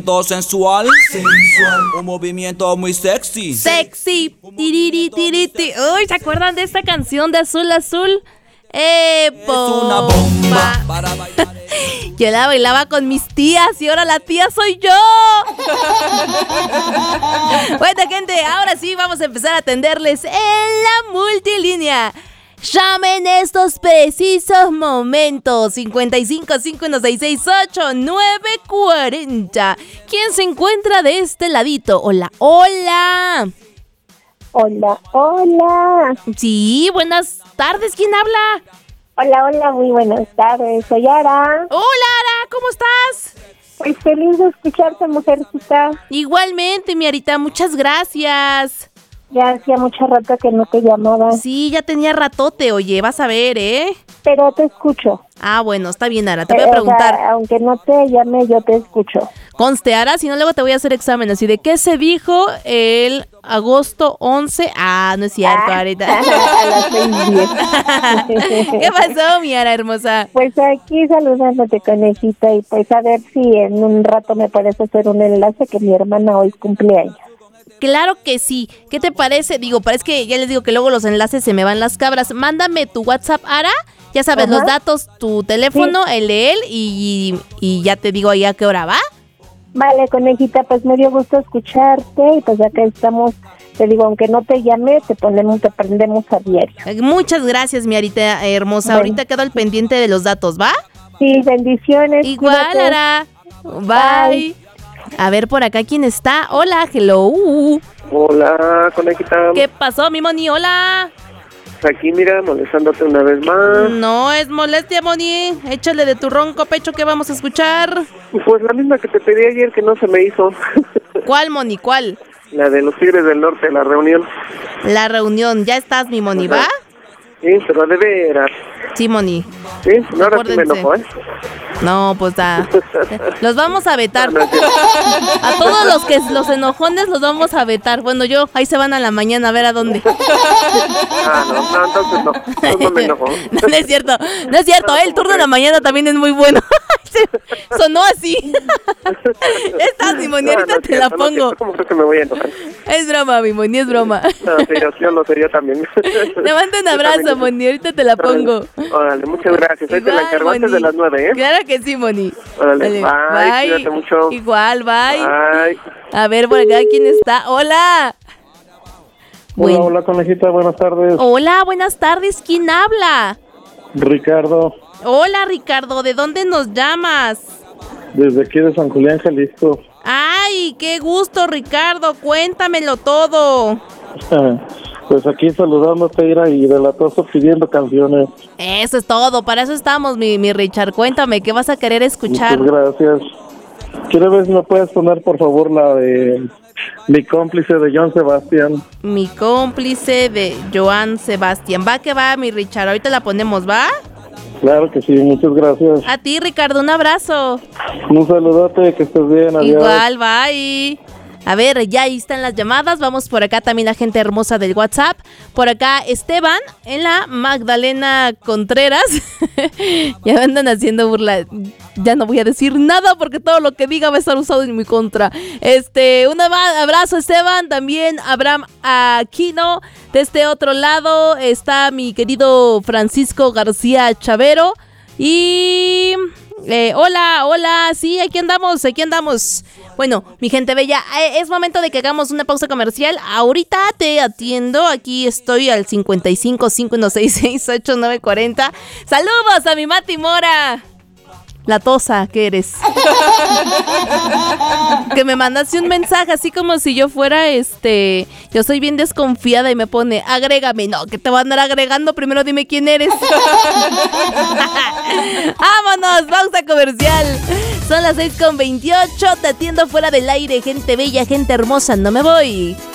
Sensual, un movimiento muy sexy. Sexy, tiriri, tiriti. Uy, ¿se acuerdan de esta canción de Azul Azul? Es una bomba para bailar. Yo la bailaba con mis tías y ahora la tía soy yo. Bueno, gente, ahora sí vamos a empezar a atenderles en la multilínea. Llamen estos precisos momentos. 55 5166 940. ¿Quién se encuentra de este ladito? Hola, hola. Hola, hola. Sí, buenas tardes. ¿Quién habla? Hola, hola, muy buenas tardes. Soy Ara. Hola, Ara, ¿cómo estás? Pues feliz de escucharte, mujercita. Igualmente, mi Arita, muchas gracias. Ya hacía mucho rato que no te llamaba. Sí, ya tenía ratote, oye, vas a ver, ¿eh? Pero te escucho. Ah, bueno, está bien, Ara, te voy a preguntar. O sea, aunque no te llame, yo te escucho. Conste, Ara, si no luego te voy a hacer examen así de qué se dijo el agosto 11. Ah, no es cierto, Arita. A las 6:10. ¿Qué pasó, mi Ara hermosa? Pues aquí saludándote, conejita, y pues a ver si en un rato me puedes hacer un enlace que mi hermana hoy cumpleaños. Claro que sí. ¿Qué te parece? Digo, parece que ya les digo que luego los enlaces se me van las cabras. Mándame tu WhatsApp, Ara. Ya sabes, los datos, tu teléfono, sí, el de él, y ya te digo ahí a qué hora va. Vale, conejita, pues me dio gusto escucharte y pues acá estamos. Te digo, aunque no te llame, te prendemos a diario. Muchas gracias, mi Arita hermosa. Bueno. Ahorita quedo al pendiente de los datos, ¿va? Sí, bendiciones. Igual, cuídate. Ara. Bye. A ver, por acá, ¿quién está? Hola, hello. Hola, conejita. ¿Qué pasó, mi Moni? Hola. Aquí, mira, molestándote una vez más. No es molestia, Moni. Échale de tu ronco pecho que vamos a escuchar. Pues la misma que te pedí ayer que no se me hizo. ¿Cuál, Moni? ¿Cuál? La de los Tigres del Norte, la reunión. La reunión, ya estás, mi Moni, ¿va? Sí, pero de veras. Sí, Moni. Sí, no, ahora sí me enojo, ¿eh? No, pues los vamos a vetar. A todos los que los enojones los vamos a vetar. Bueno, ahí se van a la mañana a ver a dónde. Entonces no me enojo. No es cierto, el turno de la mañana también es muy bueno. Sonó así. Estás, mi Moni, ahorita te la pongo. ¿Cómo crees que me voy a enojar? Es broma, mi Moni, es broma. No, yo también. Te mando un abrazo, Moni, ahorita te la pongo. Órale, muchas gracias. Ahí te la encargo antes de las 9, ¿eh? Claro que sí, Moni. Órale, bye. Cuídate mucho. Igual, bye. Bye. A ver, por acá, ¿quién está? ¡Hola! Hola, conejita, buenas tardes. Hola, buenas tardes. ¿Quién habla? Ricardo. Hola, Ricardo. ¿De dónde nos llamas? Desde aquí de San Julián, Jalisco. ¡Ay, qué gusto, Ricardo! Cuéntamelo todo. Pues aquí saludándote, Ira, y de la Toso pidiendo canciones. Eso es todo, para eso estamos, mi Richard. Cuéntame, ¿qué vas a querer escuchar? Muchas gracias. Quiero ver si me puedes poner, por favor, la de Mi cómplice de Joan Sebastián. Mi cómplice de Joan Sebastián. Va que va, mi Richard. Ahorita la ponemos, ¿va? Claro que sí, muchas gracias. A ti, Ricardo, un abrazo. Un saludote, que estés bien, adiós. Igual, bye. A ver, ya ahí están las llamadas. Vamos por acá también la gente hermosa del WhatsApp. Por acá Esteban en la Magdalena Contreras. Ya me andan haciendo burla. Ya no voy a decir nada porque todo lo que diga va a estar usado en mi contra. Un abrazo, Esteban. También Abraham Aquino. De este otro lado está mi querido Francisco García Chavero. Y... hola, sí, aquí andamos. Bueno, mi gente bella, es momento de que hagamos una pausa comercial. Ahorita te atiendo, aquí estoy al 55 5166 8940. Saludos a mi Mati Mora. La tosa que eres. Que me mandaste un mensaje así como si yo fuera yo soy bien desconfiada y me pone agrégame. No, que te voy a andar agregando, primero dime quién eres. Vámonos, pausa comercial. Son las 6:28. Te atiendo fuera del aire, gente bella, gente hermosa, no me voy.